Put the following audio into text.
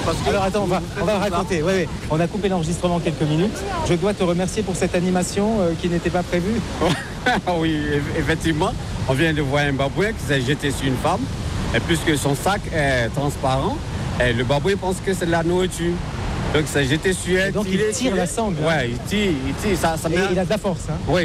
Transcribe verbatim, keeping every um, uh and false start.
parce que... Alors attends, on va, on va raconter. Ouais, ouais. On a coupé l'enregistrement quelques minutes. Je dois te remercier pour cette animation euh, qui n'était pas prévue. Oui, effectivement. On vient de voir un babouin qui s'est jeté sur une femme. Et puisque son sac est transparent, et le babouin pense que c'est de la nourriture. Donc il s'est jeté sur elle. Et donc il tire la sangle. Ouais, il tire, il tire. Ça, ça Et met... il a de la force. Hein. Oui.